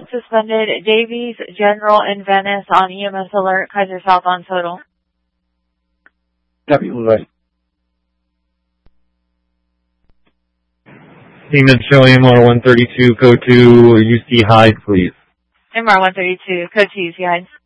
suspended. Davies General in Venice on EMS alert. Kaiser South on total. Copy, Blue. Payment showing MR132, code 2, UC Hyde, please. MR132, code 2, UC Hyde.